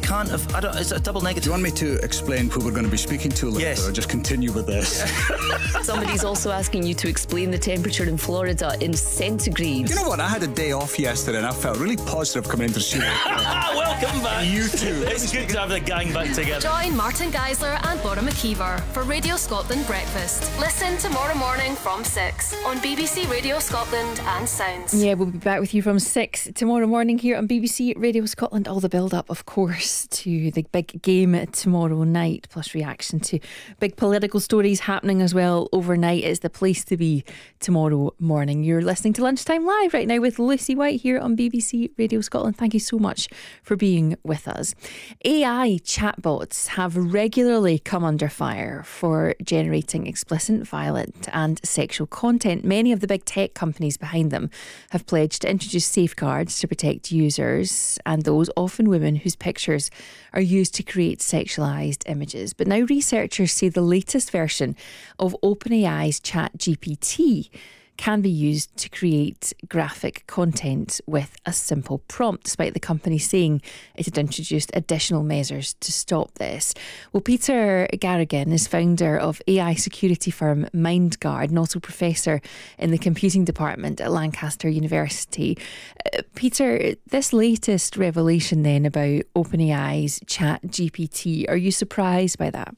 can't have. I don't. It's a double negative. Do you want me to explain who we're going to be speaking to later, Yes. or just continue with this? Somebody's also asking you to explain the temperature in Florida in centigrade. You know what? I had a day off yesterday, and I felt really positive coming into the studio. Welcome back. You too. It's good to have the gang back together. Join Martin Geisler and Laura McKeever for Radio Scotland Breakfast. Listen tomorrow morning from 6 on BBC Radio Scotland and Sounds. Yeah, we'll be back with you from 6 tomorrow morning here on BBC Radio Scotland. All the build-up, of course, to the big game tomorrow night, plus reaction to big political stories happening as well overnight. Is the place to be tomorrow morning. You're listening to Lunchtime Live right now with Lucy White here on BBC Radio Scotland. Thank you so much for being with us. AI chatbots have regularly come under fire for generating explicit, violent and sexual content. Many of the big tech companies behind them have pledged to introduce safeguards to protect users and those, often women, whose pictures are used to create sexualised images. But now researchers say the latest version of OpenAI's ChatGPT can be used to create graphic content with a simple prompt, despite the company saying it had introduced additional measures to stop this. Well, Peter Garrigan is founder of AI security firm MindGuard and also professor in the computing department at Lancaster University. Peter, this latest revelation then about OpenAI's ChatGPT, are you surprised by that?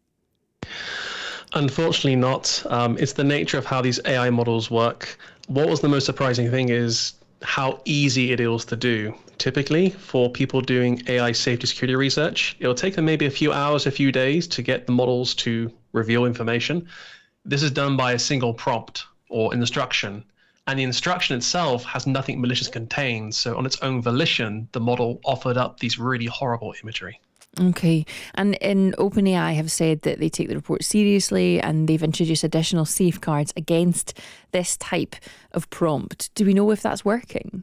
Unfortunately not. It's the nature of how these AI models work. What was the most surprising thing is how easy it is to do. Typically, for people doing AI safety security research, it'll take them maybe a few hours, a few days to get the models to reveal information. This is done by a single prompt or instruction. And the instruction itself has nothing malicious contained. So on its own volition, the model offered up these really horrible imagery. Okay. And in OpenAI have said that they take the report seriously and they've introduced additional safeguards against this type of prompt. Do we know if that's working?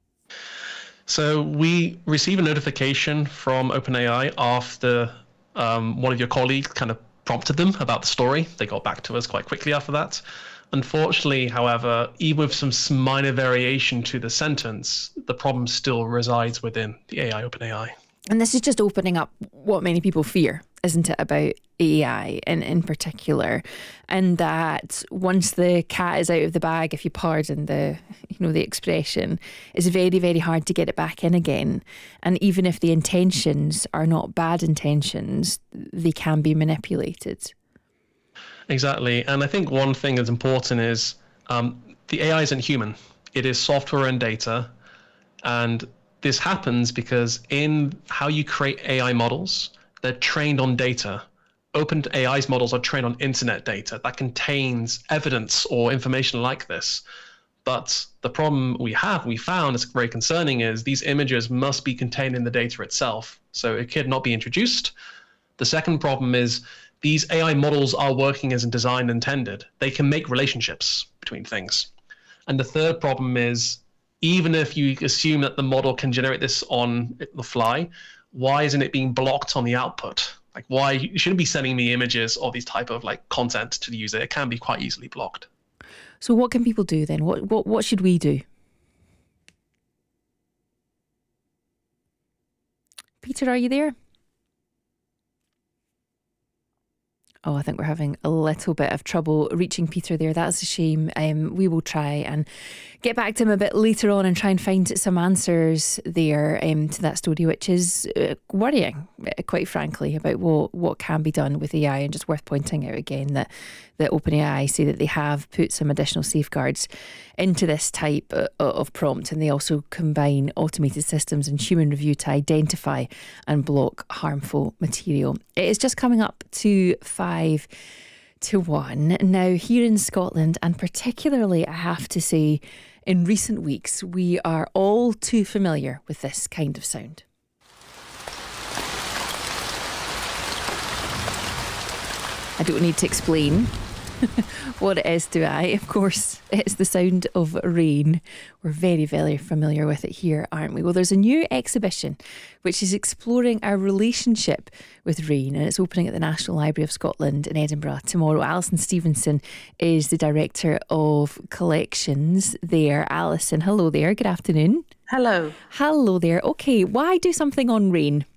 So we received a notification from OpenAI after one of your colleagues kind of prompted them about the story. They got back to us quite quickly after that. Unfortunately, however, even with some minor variation to the sentence, the problem still resides within the AI OpenAI. And this is just opening up what many people fear, isn't it, about AI in particular, and that once the cat is out of the bag, if you pardon the expression, it's very, very hard to get it back in again. And even if the intentions are not bad intentions, they can be manipulated. Exactly. And I think one thing that's important is the AI isn't human. It is software and data. And this happens because in how you create AI models, they're trained on data. OpenAI's models are trained on internet data that contains evidence or information like this. But the problem we found is very concerning, is these images must be contained in the data itself. So it could not be introduced. The second problem is these AI models are working as designed and intended. They can make relationships between things. And the third problem is, even if you assume that the model can generate this on the fly, why isn't it being blocked on the output? Like, why you shouldn't be sending me images of these type of content to the user? It can be quite easily blocked. So what can people do then? What should we do? Peter, are you there? Oh, I think we're having a little bit of trouble reaching Peter there. That's a shame. We will try and get back to him a bit later on and try and find some answers there to that story, which is worrying, quite frankly, about what can be done with AI. And just worth pointing out again that OpenAI say that they have put some additional safeguards into this type of prompt, and they also combine automated systems and human review to identify and block harmful material. It is just coming up to 5 to 1. Now, here in Scotland, and particularly, I have to say, in recent weeks, we are all too familiar with this kind of sound. I don't need to explain what it is, do I? Of course, it's the sound of rain. We're very, very familiar with it here, aren't we? Well, there's a new exhibition which is exploring our relationship with rain, and it's opening at the National Library of Scotland in Edinburgh tomorrow. Alison Stevenson is the Director of Collections there. Alison, hello there. Good afternoon. Hello. Hello there. Okay, why do something on rain?